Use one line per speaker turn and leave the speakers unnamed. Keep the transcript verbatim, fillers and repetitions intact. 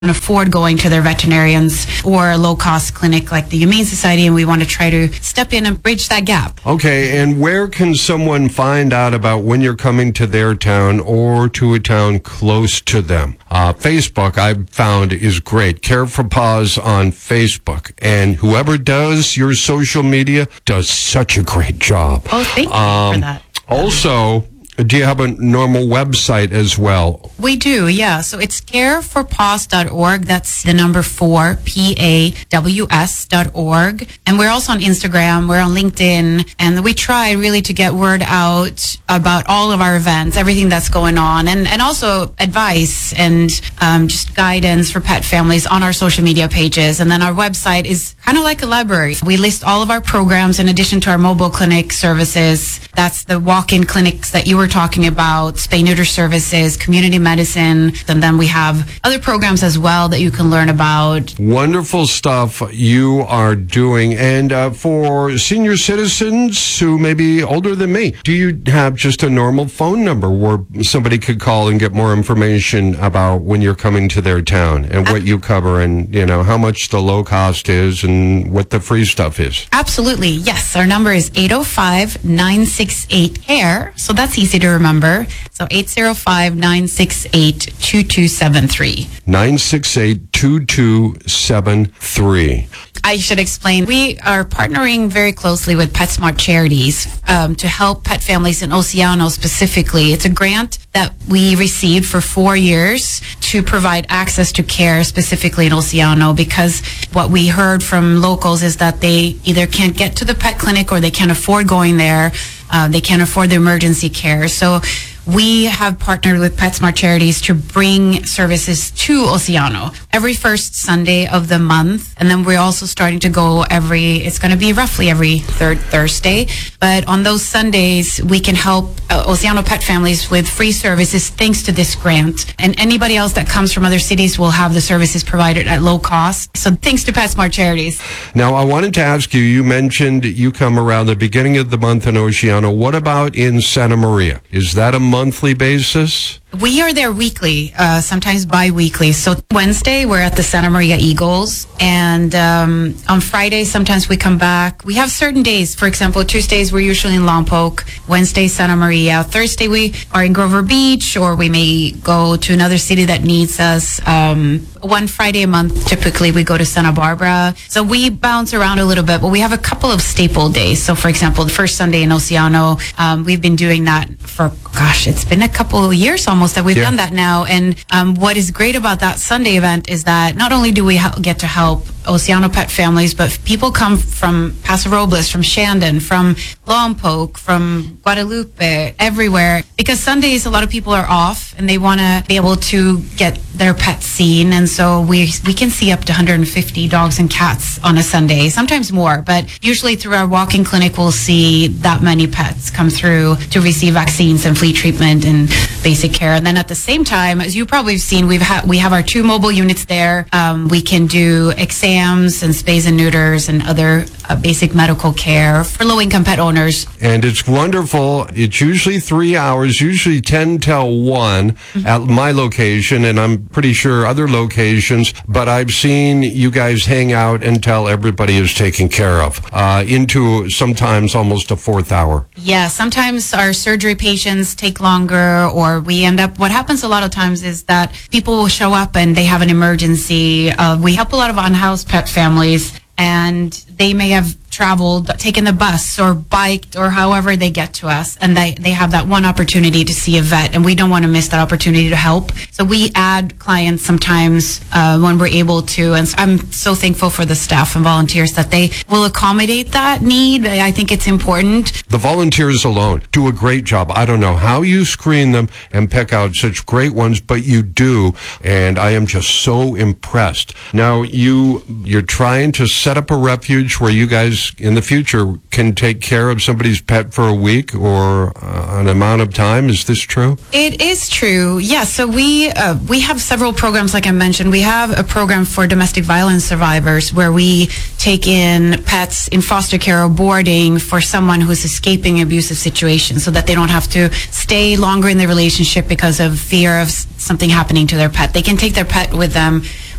afford going to their veterinarians or a low-cost clinic like the Humane Society, and we want to try to step in and bridge that gap.
Okay, and where can someone find out about when you're coming to their town or to a town close to them? Uh, Facebook, I've found, is great. Care for Paws on Facebook. And whoever does your social media does such a great job.
Oh, thank you
um,
for that.
Also, do you have a normal website as well?
We do, yeah. So it's care for paws dot org. That's the number four, P A W S dot org. And we're also on Instagram. We're on LinkedIn. And we try really to get word out about all of our events, everything that's going on, and, and also advice and um, just guidance for pet families on our social media pages. And then our website is kind of like a library. We list all of our programs in addition to our mobile clinic services. That's the walk-in clinics that you were talking about, spay-neuter services, community medicine, and then we have other programs as well that you can learn about.
Wonderful stuff you are doing. And uh, for senior citizens who may be older than me, do you have just a normal phone number where somebody could call and get more information about when you're coming to their town and what you cover and, you know, how much the low cost is and what the free stuff is?
Absolutely. Yes. Our number is eight oh five, nine six eight, C A R E. So that's easy to remember. So eight oh five, nine six eight, two two seven three.
nine six eight, two two seven three.
I should explain. We are partnering very closely with PetSmart Charities um, to help pet families in Oceano specifically. It's a grant that we received for four years to provide access to care specifically in Oceano, because what we heard from locals is that they either can't get to the pet clinic or they can't afford going there. Uh, they can't afford the emergency care. So we have partnered with PetSmart Charities to bring services to Oceano every first Sunday of the month. And then we're also starting to go every, it's going to be roughly every third Thursday. But on those Sundays, we can help uh, Oceano pet families with free services thanks to this grant. And anybody else that comes from other cities will have the services provided at low cost. So thanks to PetSmart Charities.
Now, I wanted to ask you, you mentioned you come around the beginning of the month in Oceano. What about in Santa Maria? Is that a monthly basis?
We are there weekly, uh, sometimes bi-weekly. So Wednesday, we're at the Santa Maria Eagles. And um, on Friday, sometimes we come back. We have certain days. For example, Tuesdays, we're usually in Lompoc. Wednesday, Santa Maria. Thursday, we are in Grover Beach, or we may go to another city that needs us. Um, one Friday a month, typically, we go to Santa Barbara. So we bounce around a little bit, but we have a couple of staple days. So, for example, the first Sunday in Oceano, um, we've been doing that for, gosh, it's been a couple of years almost. That we've yeah. done that now. And um, what is great about that Sunday event is that not only do we ha- get to help Oceano pet families, but people come from Paso Robles, from Shandon, from Lompoc, from Guadalupe, everywhere. Because Sundays, a lot of people are off and they want to be able to get their pets seen. And so we we can see up to one hundred fifty dogs and cats on a Sunday, sometimes more. But usually through our walk-in clinic, we'll see that many pets come through to receive vaccines and flea treatment and basic care. And then at the same time, as you probably have seen, we've ha- we have our two mobile units there. Um, we can do exams and spays and neuters and other uh, basic medical care for low-income pet owners.
And it's wonderful. It's usually three hours, usually ten till one mm-hmm. at my location, and I'm pretty sure other locations, but I've seen you guys hang out until everybody is taken care of, uh, into sometimes almost a fourth hour.
Yeah, sometimes our surgery patients take longer, or we end up, what happens a lot of times is that people will show up and they have an emergency. Uh, we help a lot of unhoused pet families, and they may have traveled, taken the bus or biked or however they get to us, and they, they have that one opportunity to see a vet, and we don't want to miss that opportunity to help. So we add clients sometimes uh, when we're able to, and I'm so thankful for the staff and volunteers that they will accommodate that need. I think it's important.
The volunteers alone do a great job. I don't know how you screen them and pick out such great ones, but you do, and I am just so impressed. Now, you, you're trying to set up a refuge where you guys families in the future can take care of somebody's pet for a week or uh, an amount of time. Is this true?
It is true. Yes. So we uh, we have several programs, like I mentioned. We have a program for domestic violence survivors where we take in pets in foster care or boarding for someone who's escaping abusive situations, so that they don't have to stay longer in the relationship because of fear of something happening to their pet. They can take their pet with them